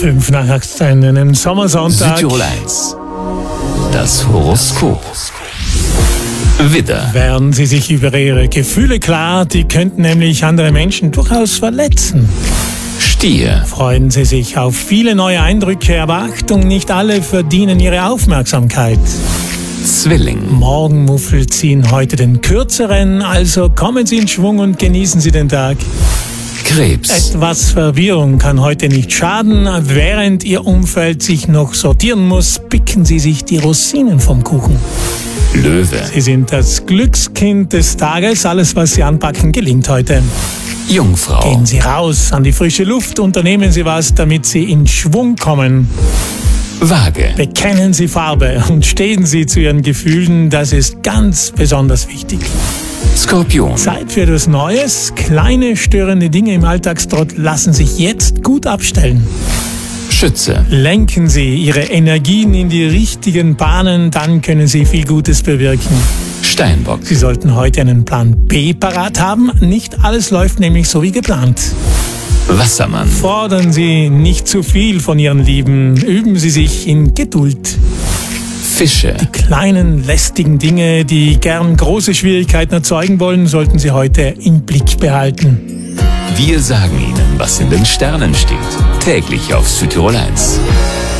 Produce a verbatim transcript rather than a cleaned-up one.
Fünf nach acht an einem Sommersonntag. Südtirol eins. Das Horoskop. Widder. Werden Sie sich über Ihre Gefühle klar, die könnten nämlich andere Menschen durchaus verletzen. Stier. Freuen Sie sich auf viele neue Eindrücke, aber Achtung, nicht alle verdienen Ihre Aufmerksamkeit. Zwilling. Morgenmuffel ziehen heute den kürzeren, also kommen Sie in Schwung und genießen Sie den Tag. Krebs. Etwas Verwirrung kann heute nicht schaden. Während Ihr Umfeld sich noch sortieren muss, picken Sie sich die Rosinen vom Kuchen. Löwe. Sie sind das Glückskind des Tages. Alles, was Sie anpacken, gelingt heute. Jungfrau. Gehen Sie raus an die frische Luft, unternehmen Sie was, damit Sie in Schwung kommen. Waage. Bekennen Sie Farbe und stehen Sie zu Ihren Gefühlen, das ist ganz besonders wichtig. Skorpion. Zeit für etwas Neues. Kleine störende Dinge im Alltagstrott lassen sich jetzt gut abstellen. Schütze. Lenken Sie Ihre Energien in die richtigen Bahnen, dann können Sie viel Gutes bewirken. Steinbock. Sie sollten heute einen Plan B parat haben. Nicht alles läuft nämlich so wie geplant. Wassermann. Fordern Sie nicht zu viel von Ihren Lieben. Üben Sie sich in Geduld. Fische. Kleinen, lästigen Dinge, die gern große Schwierigkeiten erzeugen wollen, sollten Sie heute im Blick behalten. Wir sagen Ihnen, was in den Sternen steht. Täglich auf Südtirol eins.